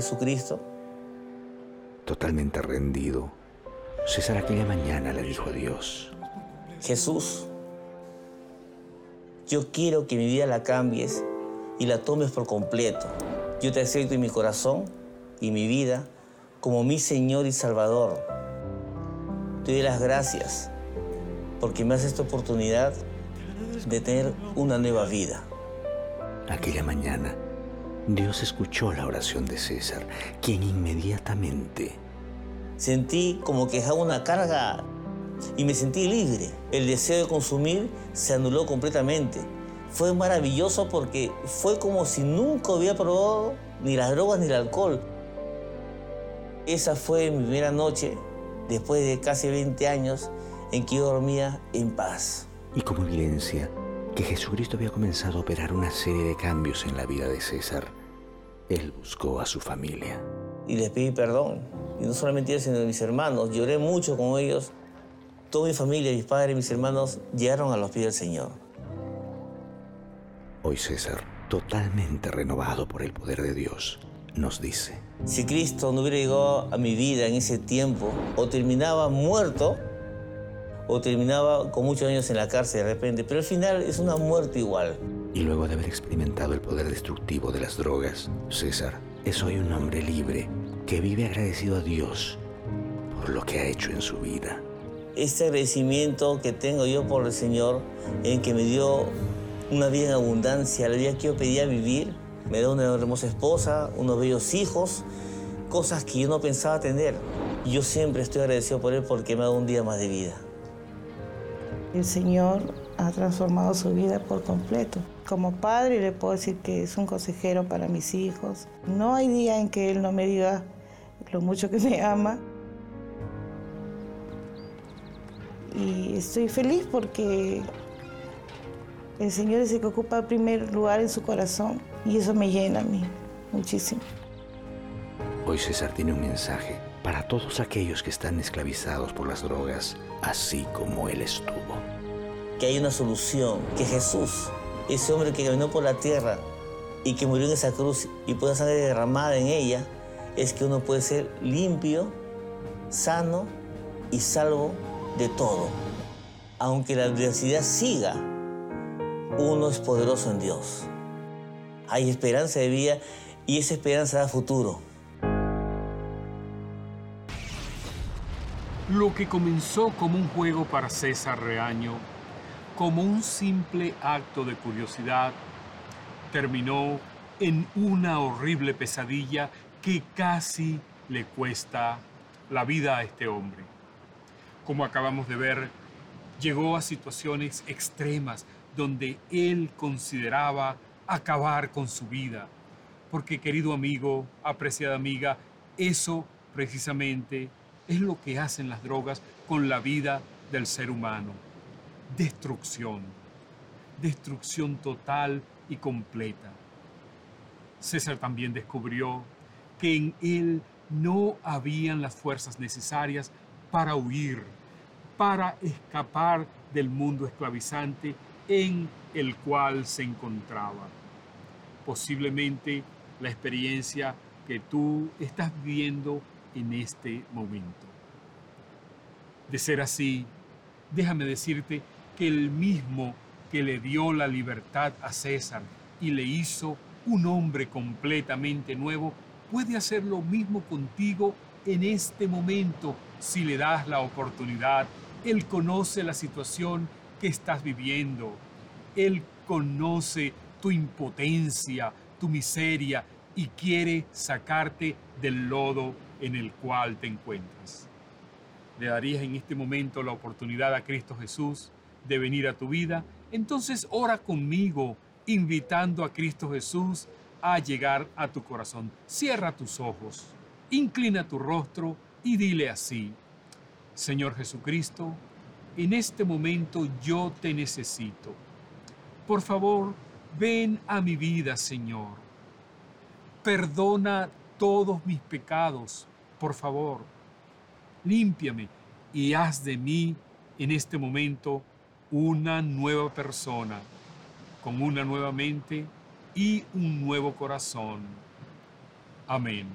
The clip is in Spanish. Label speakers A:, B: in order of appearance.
A: Jesucristo?
B: Totalmente rendido, César aquella mañana le dijo a Dios:
A: Jesús, yo quiero que mi vida la cambies y la tomes por completo. Yo te acepto en mi corazón y mi vida como mi Señor y Salvador. Te doy las gracias porque me das esta oportunidad de tener una nueva vida.
B: Aquella mañana, Dios escuchó la oración de César, quien inmediatamente
A: Sentí como que dejaba una carga y me sentí libre. El deseo de consumir se anuló completamente. Fue maravilloso porque fue como si nunca hubiera probado ni las drogas ni el alcohol. Esa fue mi primera noche, después de casi 20 años, en que yo dormía en paz.
B: Y como evidencia que Jesucristo había comenzado a operar una serie de cambios en la vida de César, él buscó a su familia.
A: Y les pedí perdón. Y no solamente yo, sino a mis hermanos. Lloré mucho con ellos. Toda mi familia, mis padres, mis hermanos, llegaron a los pies del Señor.
B: Hoy César, totalmente renovado por el poder de Dios, nos dice:
A: Si Cristo no hubiera llegado a mi vida en ese tiempo, o terminaba muerto, o terminaba con muchos años en la cárcel de repente, pero al final es una muerte igual.
B: Y luego de haber experimentado el poder destructivo de las drogas, César es hoy un hombre libre que vive agradecido a Dios por lo que ha hecho en su vida.
A: Este agradecimiento que tengo yo por el Señor, en que me dio una vida en abundancia, la vida que yo pedía vivir, me da una hermosa esposa, unos bellos hijos, cosas que yo no pensaba tener. Yo siempre estoy agradecido por Él porque me ha dado un día más de vida.
C: El Señor ha transformado su vida por completo. Como padre le puedo decir que es un consejero para mis hijos. No hay día en que Él no me diga lo mucho que me ama. Y estoy feliz porque el Señor es el que ocupa el primer lugar en su corazón y eso me llena a mí muchísimo.
B: Hoy César tiene un mensaje para todos aquellos que están esclavizados por las drogas, así como él estuvo.
A: Que hay una solución, que Jesús, ese hombre que caminó por la tierra y que murió en esa cruz y puede sangre derramada en ella, es que uno puede ser limpio, sano y salvo de todo. Aunque la adversidad siga, uno es poderoso en Dios. Hay esperanza de vida y esa esperanza da futuro.
D: Lo que comenzó como un juego para César Reaño, como un simple acto de curiosidad, terminó en una horrible pesadilla que casi le cuesta la vida a este hombre. Como acabamos de ver, llegó a situaciones extremas donde él consideraba acabar con su vida. Porque, querido amigo, apreciada amiga, eso precisamente es lo que hacen las drogas con la vida del ser humano. Destrucción. Destrucción total y completa. César también descubrió que en él no habían las fuerzas necesarias para huir, para escapar del mundo esclavizante en el cual se encontraba. Posiblemente la experiencia que tú estás viviendo en este momento. De ser así, déjame decirte que el mismo que le dio la libertad a César y le hizo un hombre completamente nuevo, puede hacer lo mismo contigo en este momento si le das la oportunidad. Él conoce la situación que estás viviendo. Él conoce tu impotencia, tu miseria y quiere sacarte del lodo en el cual te encuentras. ¿Le darías en este momento la oportunidad a Cristo Jesús de venir a tu vida? Entonces ora conmigo, invitando a Cristo Jesús a llegar a tu corazón. Cierra tus ojos, inclina tu rostro y dile así: Señor Jesucristo, en este momento yo te necesito. Por favor, ven a mi vida, Señor. Perdona todos mis pecados, por favor. Límpiame y haz de mí en este momento una nueva persona, con una nueva mente y un nuevo corazón. Amén.